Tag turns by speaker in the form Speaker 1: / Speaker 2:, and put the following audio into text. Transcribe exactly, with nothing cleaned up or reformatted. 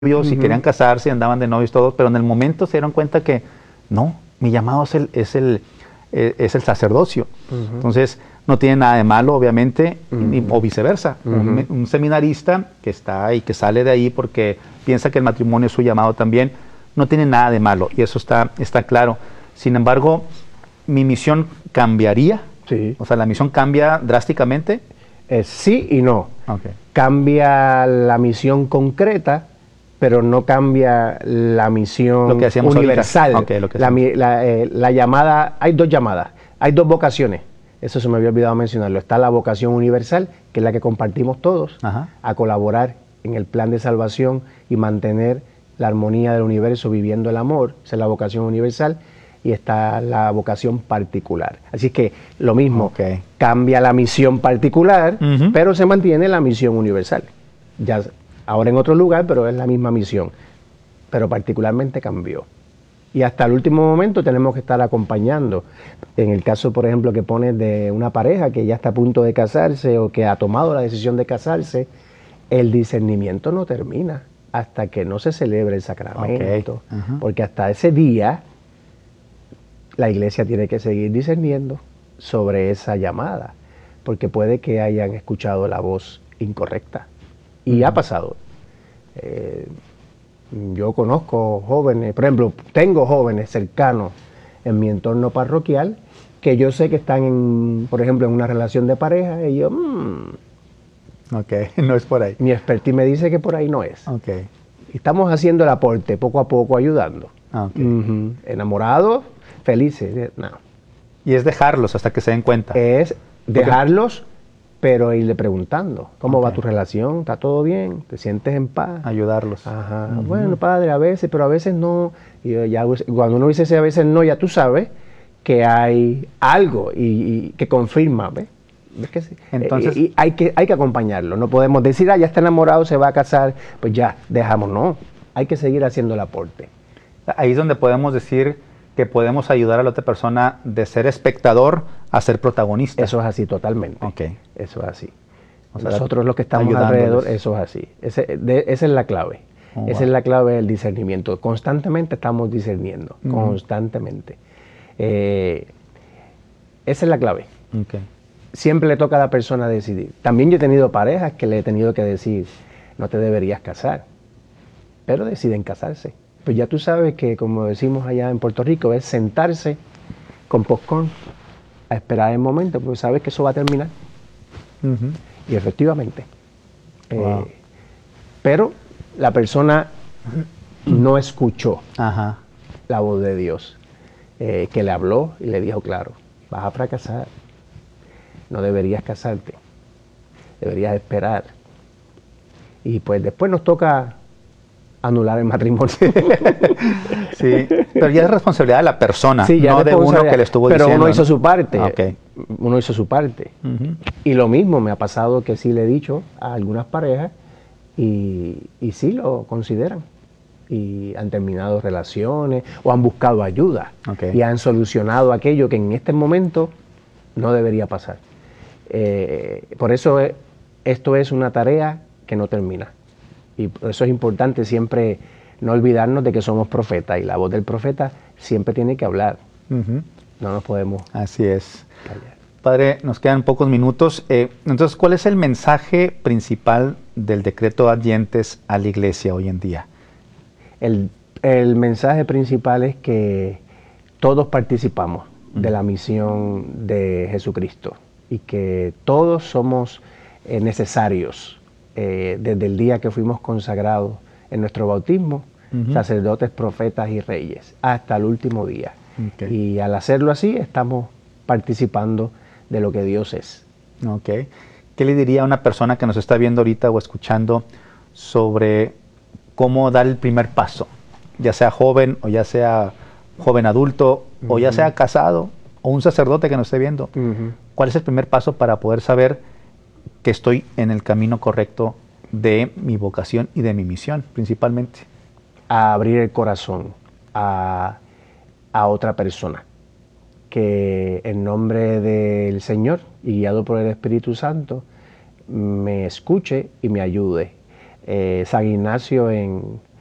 Speaker 1: novios y
Speaker 2: Ujú.
Speaker 1: querían casarse y andaban de novios todos, pero en el momento se dieron cuenta que no, mi llamado es el, es el, eh, es el sacerdocio.
Speaker 2: Ujú.
Speaker 1: Entonces, no tiene nada de malo, obviamente, ni-
Speaker 2: Ujú.
Speaker 1: o viceversa. Un,
Speaker 2: Ujú.
Speaker 1: un seminarista que está y que sale de ahí porque piensa que el matrimonio es su llamado también, no tiene nada de malo, y eso está, está claro. Sin embargo, mi misión cambiaría,
Speaker 2: Sí.
Speaker 1: o sea, la misión cambia drásticamente.
Speaker 2: Eh, sí y no.
Speaker 1: Ok.
Speaker 2: Cambia la misión concreta, pero no cambia la misión
Speaker 1: Lo que hacíamos
Speaker 2: universal.
Speaker 1: ahorita. Ok, lo que
Speaker 2: la,
Speaker 1: hacíamos.
Speaker 2: mi- la, eh, la llamada, hay dos llamadas, hay dos vocaciones. Eso se me había olvidado mencionarlo. Está la vocación universal, que es la que compartimos todos,
Speaker 1: Ajá.
Speaker 2: a colaborar en el plan de salvación y mantener la armonía del universo viviendo el amor. Esa es la vocación universal. Y está la vocación particular. Así que lo mismo,
Speaker 1: Ok.
Speaker 2: cambia la misión particular,
Speaker 1: Ujú.
Speaker 2: pero se mantiene la misión universal. Ya ahora en otro lugar, pero es la misma misión. Pero particularmente cambió. Y hasta el último momento tenemos que estar acompañando. En el caso, por ejemplo, que pones de una pareja que ya está a punto de casarse o que ha tomado la decisión de casarse, el discernimiento no termina hasta que no se celebre el sacramento.
Speaker 1: Ok. Ajá.
Speaker 2: Porque hasta ese día la iglesia tiene que seguir discerniendo sobre esa llamada, porque puede que hayan escuchado la voz incorrecta. Y
Speaker 1: Ujú.
Speaker 2: ha pasado. Eh, yo conozco jóvenes, por ejemplo, tengo jóvenes cercanos en mi entorno parroquial que yo sé que están, en, por ejemplo, en una relación de pareja y yo, mmm,
Speaker 1: Ok, no es por ahí.
Speaker 2: mi expertise me dice que por ahí no es.
Speaker 1: Ok.
Speaker 2: Estamos haciendo el aporte, poco a poco ayudando.
Speaker 1: Ah, ok.
Speaker 2: Ujú. Enamorados, felices, no.
Speaker 1: Y es dejarlos hasta que se den cuenta.
Speaker 2: Es dejarlos, pero irle preguntando, ¿cómo
Speaker 1: Ok.
Speaker 2: va tu relación? ¿Está todo bien? ¿Te sientes en paz?
Speaker 1: Ayudarlos.
Speaker 2: Ajá.
Speaker 1: Ujú.
Speaker 2: Bueno, padre, a veces, pero a veces no. Y yo ya, cuando uno dice ese a veces no, ya tú sabes que hay algo y, y que confirma, ¿ves? ¿Ves que sí?
Speaker 1: Entonces-
Speaker 2: y, y hay que hay que acompañarlo. No podemos decir, ah, ya está enamorado, se va a casar, pues ya, dejamos. No, hay que seguir haciendo el aporte.
Speaker 1: Ahí es donde podemos decir que podemos ayudar a la otra persona de ser espectador a ser protagonista.
Speaker 2: Eso es así totalmente.
Speaker 1: Ok.
Speaker 2: Eso es así.
Speaker 1: O sea,
Speaker 2: Nosotros los que estamos
Speaker 1: ayudándoles.
Speaker 2: alrededor, eso es así. Ese- de- esa es la clave.
Speaker 1: Oh,
Speaker 2: esa
Speaker 1: wow.
Speaker 2: es la clave del discernimiento. Constantemente estamos discerniendo,
Speaker 1: Ujú.
Speaker 2: constantemente. Eh, esa es la clave.
Speaker 1: Ok.
Speaker 2: Siempre le toca a la persona decidir. También yo he tenido parejas que le he tenido que decir, no te deberías casar, pero deciden casarse. Pues ya tú sabes que, como decimos allá en Puerto Rico, es sentarse con popcorn a esperar el momento, porque sabes que eso va a terminar.
Speaker 1: Ujú.
Speaker 2: Y efectivamente.
Speaker 1: Wow.
Speaker 2: Eh, pero la persona no escuchó
Speaker 1: Ajá.
Speaker 2: la voz de Dios, eh, que le habló y le dijo, claro, vas a fracasar, no deberías casarte, deberías esperar. Y pues después nos toca anular el matrimonio.
Speaker 1: Sí, pero ya es responsabilidad de la persona,
Speaker 2: Sí, ya
Speaker 1: no de uno
Speaker 2: responsabilidad.
Speaker 1: que le estuvo
Speaker 2: Pero
Speaker 1: diciendo.
Speaker 2: uno hizo
Speaker 1: ¿no?
Speaker 2: su parte.
Speaker 1: Ah, ok.
Speaker 2: Uno hizo su parte.
Speaker 1: Ujú.
Speaker 2: Y lo mismo me ha pasado que sí le he dicho a algunas parejas y, y sí lo consideran. Y han terminado relaciones o han buscado ayuda
Speaker 1: Ok.
Speaker 2: y han solucionado aquello que en este momento no debería pasar. Eh, por eso eh, esto es una tarea que no termina. Y por eso es importante siempre no olvidarnos de que somos profetas y la voz del profeta siempre tiene que hablar.
Speaker 1: Ujú.
Speaker 2: No nos podemos
Speaker 1: Así es.
Speaker 2: callar.
Speaker 1: Padre, nos quedan pocos minutos. Eh, entonces, ¿cuál es el mensaje principal del decreto Ad Gentes a la iglesia hoy en día?
Speaker 2: El, el mensaje principal es que todos participamos de la misión de Jesucristo y que todos somos eh, necesarios eh, desde el día que fuimos consagrados en nuestro bautismo,
Speaker 1: Ujú.
Speaker 2: sacerdotes, profetas y reyes, hasta el último día.
Speaker 1: Ok.
Speaker 2: Y al hacerlo así, estamos participando de lo que Dios es.
Speaker 1: Ok. ¿Qué le diría a una persona que nos está viendo ahorita o escuchando sobre cómo dar el primer paso? Ya sea joven o ya sea joven adulto o ya sea casado o un sacerdote que nos esté viendo.
Speaker 2: Ujú.
Speaker 1: ¿Cuál es el primer paso para poder saber que estoy en el camino correcto de mi vocación y de mi misión principalmente?
Speaker 2: A abrir el corazón a, a otra persona, que en nombre del Señor y guiado por el Espíritu Santo me escuche y me ayude. eh, San Ignacio en,